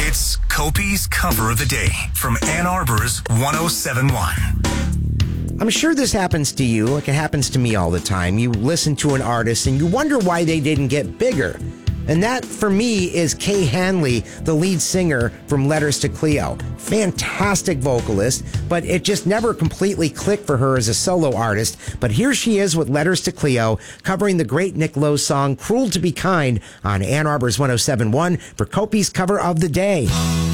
It's Kopi's Cover of the Day from Ann Arbor's 107.1. I'm sure this happens to you, like it happens to me all the time. You listen to an artist and you wonder why they didn't get bigger. And that, for me, is Kay Hanley, the lead singer from Letters to Cleo. Fantastic vocalist, but it just never completely clicked for her as a solo artist. But here she is with Letters to Cleo, covering the great Nick Lowe song, Cruel to Be Kind, on Ann Arbor's 107.1 for Kopi's Cover of the Day.